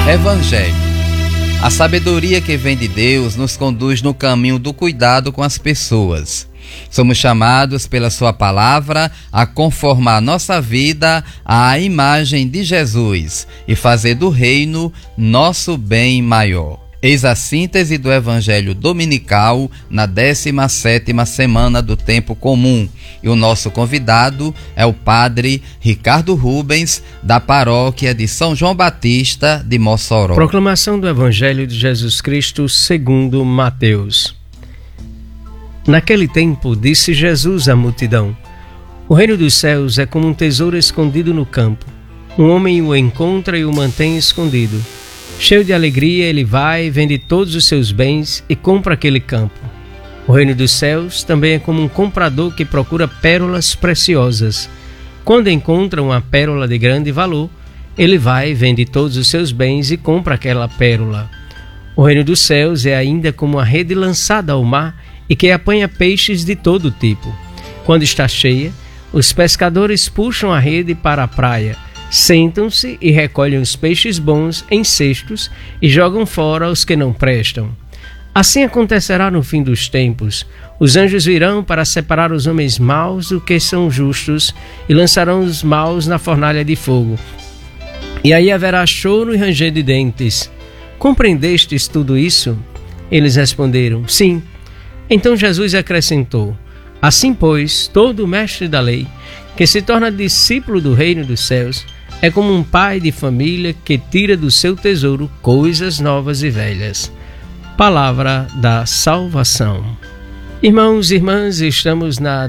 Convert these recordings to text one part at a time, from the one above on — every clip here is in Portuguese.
Evangelho. A sabedoria que vem de Deus nos conduz no caminho do cuidado com as pessoas. Somos chamados pela sua palavra a conformar nossa vida à imagem de Jesus e fazer do reino nosso bem maior. Eis a síntese do Evangelho dominical na 17ª semana do Tempo Comum. E o nosso convidado é o Padre Ricardo Rubens, da paróquia de São João Batista de Mossoró. Proclamação do Evangelho de Jesus Cristo segundo Mateus. Naquele tempo, disse Jesus à multidão: O reino dos céus é como um tesouro escondido no campo. Um homem o encontra e o mantém escondido. Cheio de alegria, ele vai, vende todos os seus bens e compra aquele campo. O reino dos céus também é como um comprador que procura pérolas preciosas. Quando encontra uma pérola de grande valor, ele vai, vende todos os seus bens e compra aquela pérola. O reino dos céus é ainda como uma rede lançada ao mar e que apanha peixes de todo tipo. Quando está cheia, os pescadores puxam a rede para a praia, sentam-se e recolhem os peixes bons em cestos e jogam fora os que não prestam. Assim acontecerá no fim dos tempos. Os anjos virão para separar os homens maus do que são justos e lançarão os maus na fornalha de fogo. E aí haverá choro e ranger de dentes. Compreendestes tudo isso? Eles responderam: Sim. Então Jesus acrescentou: Assim, pois, todo mestre da lei, que se torna discípulo do reino dos céus, é como um pai de família que tira do seu tesouro coisas novas e velhas. Palavra da salvação. Irmãos e irmãs, estamos na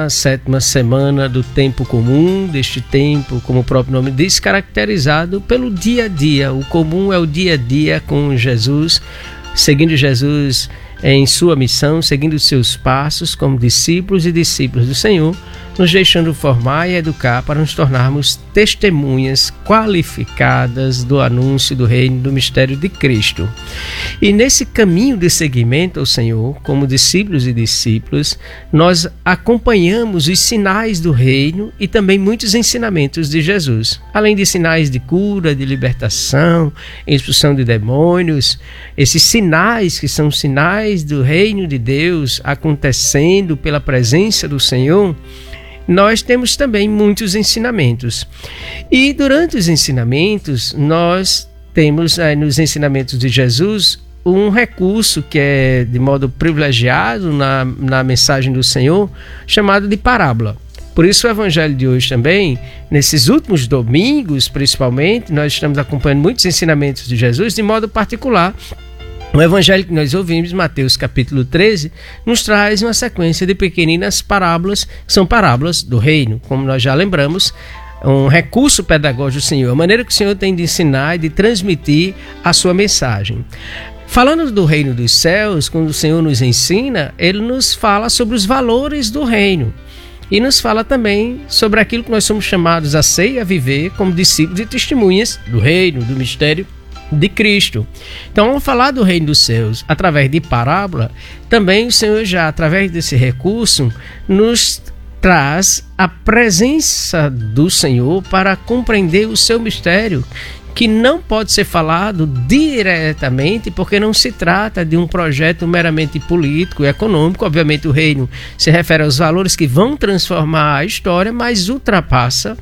17ª semana do Tempo Comum, deste tempo, como o próprio nome diz, caracterizado pelo dia a dia. O comum é o dia a dia com Jesus, seguindo Jesus em sua missão, seguindo seus passos como discípulos e discípulos do Senhor, nos deixando formar e educar para nos tornarmos testemunhas qualificadas do anúncio do reino do mistério de Cristo. E nesse caminho de seguimento ao Senhor, como discípulos e discípulas, nós acompanhamos os sinais do reino e também muitos ensinamentos de Jesus, além de sinais de cura, de libertação, expulsão de demônios. Esses sinais que são sinais do reino de Deus acontecendo pela presença do Senhor, nós temos também muitos ensinamentos. E durante os ensinamentos, nós temos nos ensinamentos de Jesus um recurso que é de modo privilegiado na mensagem do Senhor, chamado de parábola. Por isso o Evangelho de hoje também, nesses últimos domingos principalmente, nós estamos acompanhando muitos ensinamentos de Jesus de modo particular. O Evangelho que nós ouvimos, Mateus capítulo 13, nos traz uma sequência de pequeninas parábolas, que são parábolas do reino, como nós já lembramos, um recurso pedagógico do Senhor, a maneira que o Senhor tem de ensinar e de transmitir a sua mensagem. Falando do reino dos céus, quando o Senhor nos ensina, Ele nos fala sobre os valores do reino e nos fala também sobre aquilo que nós somos chamados a ser e a viver como discípulos e testemunhas do reino, do mistério de Cristo. Então, vamos falar do reino dos céus através de parábola. Também o Senhor já, através desse recurso, nos traz a presença do Senhor para compreender o seu mistério, que não pode ser falado diretamente, porque não se trata de um projeto meramente político e econômico. Obviamente o reino se refere aos valores que vão transformar a história, mas ultrapassa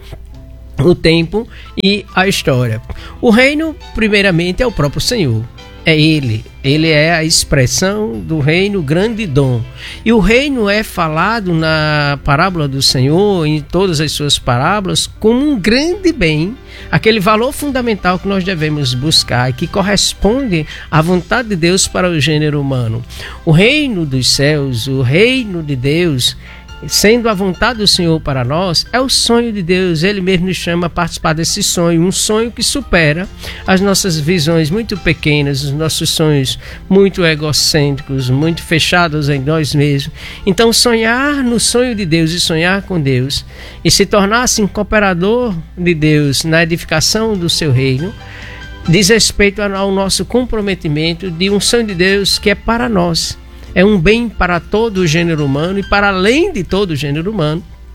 o tempo e a história. O reino, primeiramente, é o próprio Senhor. É Ele é a expressão do reino, grande dom. E o reino é falado na parábola do Senhor, em todas as suas parábolas, como um grande bem, aquele valor fundamental que nós devemos buscar e que corresponde à vontade de Deus para o gênero humano. O reino dos céus, o reino de Deus, sendo a vontade do Senhor para nós, é o sonho de Deus. Ele mesmo nos chama a participar desse sonho, um sonho que supera as nossas visões muito pequenas, os nossos sonhos muito egocêntricos, muito fechados em nós mesmos. Então, sonhar no sonho de Deus e sonhar com Deus e se tornar assim cooperador de Deus na edificação do seu reino diz respeito ao nosso comprometimento de um sonho de Deus que é para nós. É um bem para todo o gênero humano e para além de todo o gênero humano,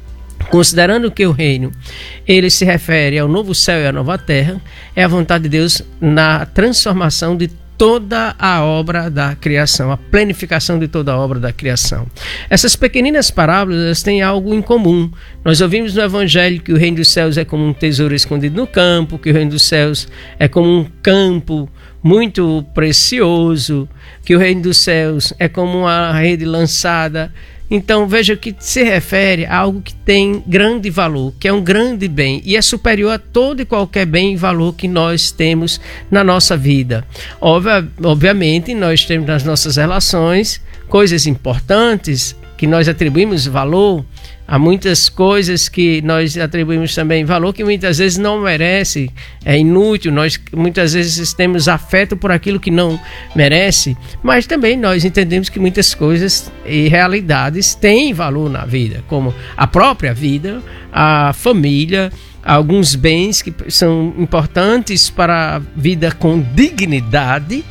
Considerando que o reino, ele se refere ao novo céu e à nova terra, é a vontade de Deus na transformação de toda a obra da criação, a planificação de toda a obra da criação. Essas pequeninas parábolas têm algo em comum. Nós ouvimos no Evangelho que o reino dos céus é como um tesouro escondido no campo, que o reino dos céus é como um campo muito precioso, que o reino dos céus é como uma rede lançada. Então veja que se refere a algo que tem grande valor, que é um grande bem e é superior a todo e qualquer bem e valor que nós temos na nossa vida. Obviamente nós temos nas nossas relações coisas importantes que nós atribuímos valor. Há muitas coisas que nós atribuímos também valor que muitas vezes não merece, é inútil, nós muitas vezes temos afeto por aquilo que não merece, mas também nós entendemos que muitas coisas e realidades têm valor na vida, como a própria vida, a família, alguns bens que são importantes para a vida com dignidade,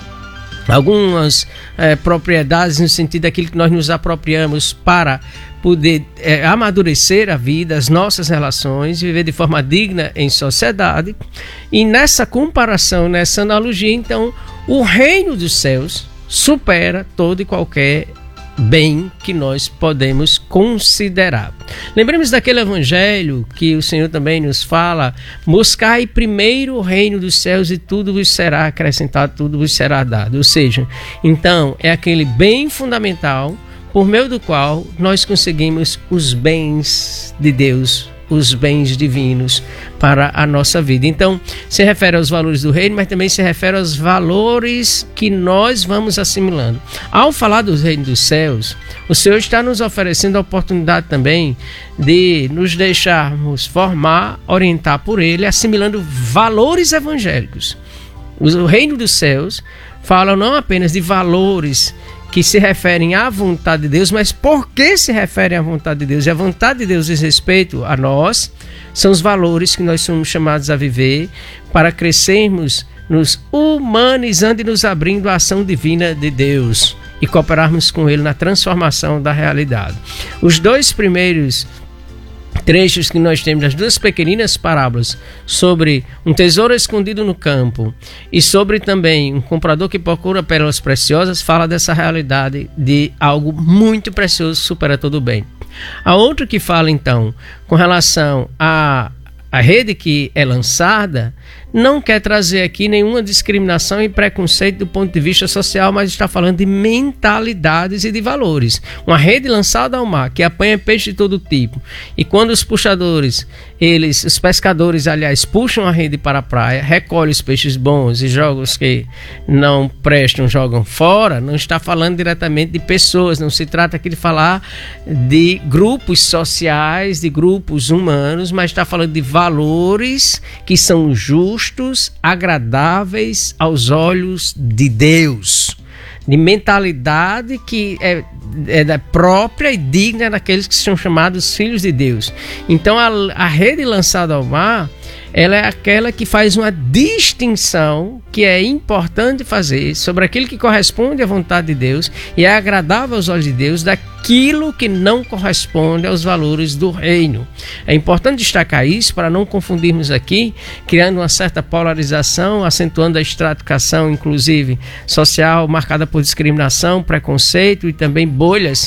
algumas propriedades no sentido daquilo que nós nos apropriamos para poder amadurecer a vida, as nossas relações, viver de forma digna em sociedade. E nessa comparação, nessa analogia, então, o reino dos céus supera todo e qualquer bem que nós podemos considerar. Lembremos daquele evangelho que o Senhor também nos fala: buscai primeiro o reino dos céus e tudo vos será acrescentado, tudo vos será dado. Ou seja, então é aquele bem fundamental por meio do qual nós conseguimos os bens de Deus, os bens divinos para a nossa vida. Então, se refere aos valores do reino, mas também se refere aos valores que nós vamos assimilando. Ao falar do reino dos céus, o Senhor está nos oferecendo a oportunidade também de nos deixarmos formar, orientar por Ele, assimilando valores evangélicos. O reino dos céus fala não apenas de valores que se referem à vontade de Deus, mas por que se referem à vontade de Deus? E a vontade de Deus diz respeito a nós, são os valores que nós somos chamados a viver para crescermos, nos humanizando e nos abrindo à ação divina de Deus e cooperarmos com Ele na transformação da realidade. Os dois primeiros trechos que nós temos das duas pequeninas parábolas sobre um tesouro escondido no campo e sobre também um comprador que procura pérolas preciosas, fala dessa realidade de algo muito precioso que supera todo o bem. A outra que fala então com relação à rede que é lançada, não quer trazer aqui nenhuma discriminação e preconceito do ponto de vista social, mas está falando de mentalidades e de valores. Uma rede lançada ao mar, que apanha peixe de todo tipo, e quando os puxadores, os pescadores, aliás, puxam a rede para a praia, recolhem os peixes bons e jogam os que não prestam, jogam fora, não está falando diretamente de pessoas, não se trata aqui de falar de grupos sociais, de grupos humanos, mas está falando de valores que são justos, agradáveis aos olhos de Deus, de mentalidade que é da própria e digna daqueles que são chamados filhos de Deus. Então a rede lançada ao mar, ela é aquela que faz uma distinção que é importante fazer sobre aquilo que corresponde à vontade de Deus e é agradável aos olhos de Deus, daquilo que não corresponde aos valores do reino. É importante destacar isso para não confundirmos aqui, criando uma certa polarização, acentuando a estratificação, inclusive social, marcada por discriminação, preconceito e também bolhas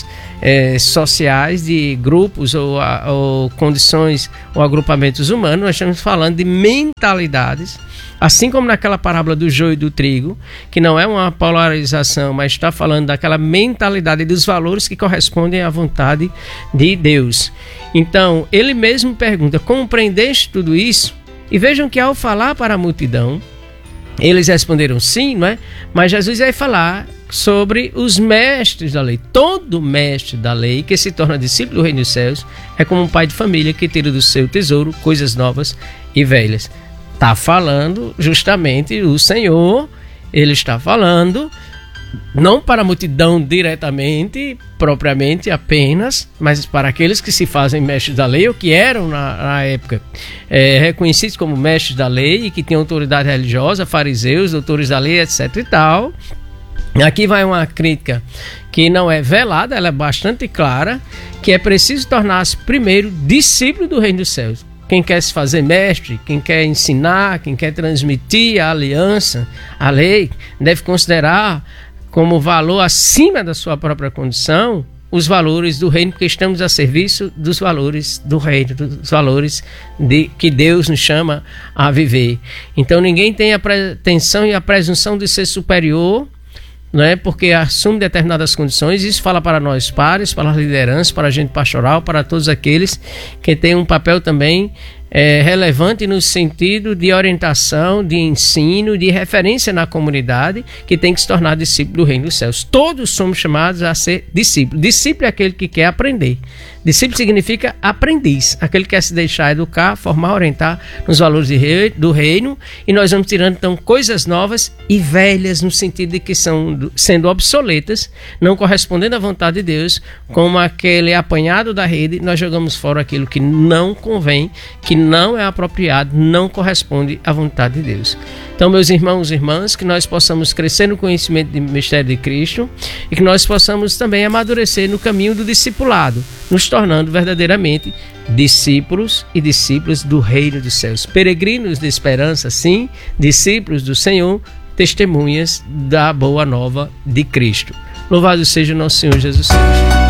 sociais de grupos ou condições ou agrupamentos humanos. Nós estamos falando de mentalidades, assim como naquela parábola do joio e do trigo, que não é uma polarização, mas está falando daquela mentalidade dos valores que correspondem à vontade de Deus. Então, ele mesmo pergunta: compreendeste tudo isso? E vejam que ao falar para a multidão, eles responderam sim, não é? Mas Jesus vai falar sobre os mestres da lei. Todo mestre da lei que se torna discípulo do reino dos céus é como um pai de família que tira do seu tesouro coisas novas e velhas. Está falando justamente o Senhor, ele está falando não para a multidão diretamente, propriamente apenas, mas para aqueles que se fazem mestres da lei ou que eram na época reconhecidos como mestres da lei e que tinham autoridade religiosa, fariseus, doutores da lei, etc e tal. Aqui vai uma crítica que não é velada, ela é bastante clara, que é preciso tornar-se primeiro discípulo do reino dos céus. Quem quer se fazer mestre, quem quer ensinar, quem quer transmitir a aliança, a lei, deve considerar como valor acima da sua própria condição os valores do reino, porque estamos a serviço dos valores do reino, dos valores que Deus nos chama a viver. Então ninguém tem a pretensão e a presunção de ser superior, né, porque assume determinadas condições. Isso fala para nós pares, para as lideranças, para a gente pastoral, para todos aqueles que têm um papel também relevante no sentido de orientação, de ensino, de referência na comunidade, que tem que se tornar discípulo do reino dos céus. Todos somos chamados a ser discípulo. Discípulo é aquele que quer aprender. Discípulo significa aprendiz, aquele que quer se deixar educar, formar, orientar nos valores do reino, e nós vamos tirando então coisas novas e velhas no sentido de que são sendo obsoletas, não correspondendo à vontade de Deus, como aquele apanhado da rede, nós jogamos fora aquilo que não convém, que não é apropriado, não corresponde à vontade de Deus. Então, meus irmãos e irmãs, que nós possamos crescer no conhecimento do mistério de Cristo e que nós possamos também amadurecer no caminho do discipulado, nos tornando verdadeiramente discípulos e discípulas do reino dos céus. Peregrinos de esperança, sim, discípulos do Senhor, testemunhas da boa nova de Cristo. Louvado seja nosso Senhor Jesus Cristo.